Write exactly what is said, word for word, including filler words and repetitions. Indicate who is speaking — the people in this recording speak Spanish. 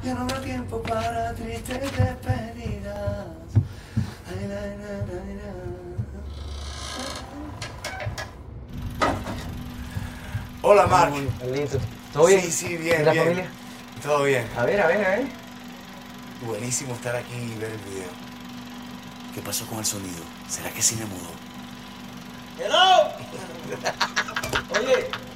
Speaker 1: Ya no habrá tiempo para tristes despedidas. Ay, la, la, la, la. Hola, Marc.
Speaker 2: Carlito. ¿Todo bien?
Speaker 1: Sí, sí, bien,
Speaker 2: ¿Y la
Speaker 1: bien.
Speaker 2: familia?
Speaker 1: Todo bien.
Speaker 2: A ver, a ver, a ver.
Speaker 1: Buenísimo estar aquí y ver el video. ¿Qué pasó con el sonido? ¿Será que sí me mudó?
Speaker 2: ¡Hello! Oye,